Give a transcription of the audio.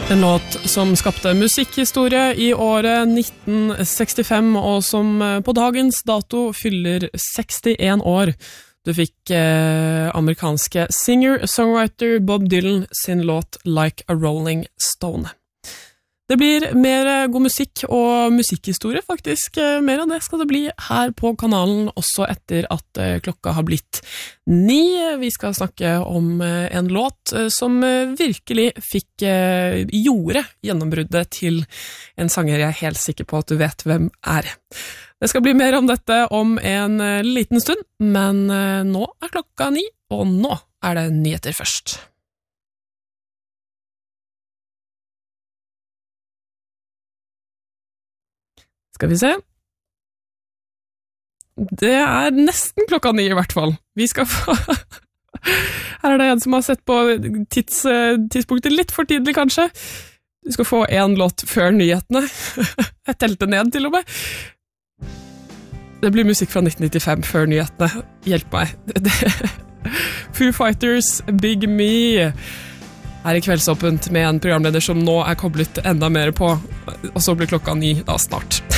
En låt som skapte musikkhistorie i året 1965, og som på dagens dato fyller 61 år. Du fikk amerikanske singer-songwriter Bob Dylan sin låt Like a Rolling Stone. Det blir mer god musikk og musikkhistorie, faktisk. Mer av det skal det bli her på kanalen, også etter at klokka har blitt 9. Vi skal snakke om en låt som virkelig gjorde gjennombruddet til en sanger jeg er helt sikker på at du vet hvem er. Det skal bli mer om dette om en liten stund, men nå er klokka 9, og nå er det nyheter først. Skal vi se. Det er nesten klokka 9 i hvert fall. Vi skal få... Her er det en som har sett på tidspunktet litt for tidlig, kanskje. Du skal få en låt før nyhetene. Jeg telte ned til og med. Det blir musikk fra 1995 før nyhetene. Hjelp meg. Foo Fighters, Big Me... Her i Kveldsåpent med en programleder som nå er koblet enda mer på, og så blir klokka 9 da snart.